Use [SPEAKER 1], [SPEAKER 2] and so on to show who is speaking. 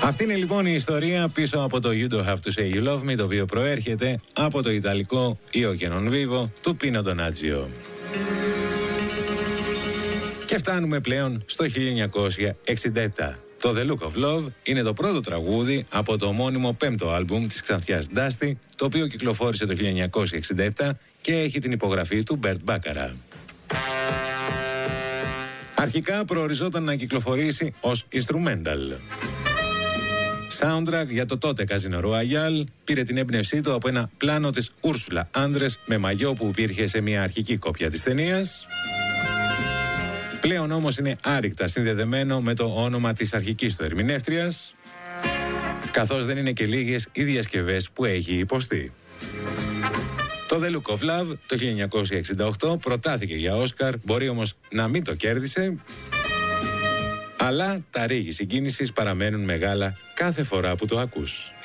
[SPEAKER 1] Αυτή είναι λοιπόν η ιστορία πίσω από το You Don't Have to Say You Love Me, το οποίο προέρχεται από το ιταλικό Io che non vivo του Πίνο Ντονάτζιο. Και φτάνουμε πλέον στο 1967. Το The Look of Love είναι το πρώτο τραγούδι από το ομώνυμο πέμπτο άλμπουμ της ξανθιάς Dusty, το οποίο κυκλοφόρησε το 1967 και έχει την υπογραφή του Bert Bacharach. Αρχικά προοριζόταν να κυκλοφορήσει ως instrumental. Soundtrack για το τότε Casino Royale, πήρε την έμπνευσή του από ένα πλάνο της Ursula Andress με μαγιό που υπήρχε σε μια αρχική κόπια της ταινίας. Πλέον όμως είναι άρρηκτα συνδεδεμένο με το όνομα της αρχικής του ερμηνεύτριας, καθώς δεν είναι και λίγες οι διασκευές που έχει υποστεί. Το The Look of Love το 1968 προτάθηκε για Όσκαρ, μπορεί όμως να μην το κέρδισε, αλλά τα ρίγη συγκίνησης παραμένουν μεγάλα κάθε φορά που το ακούς.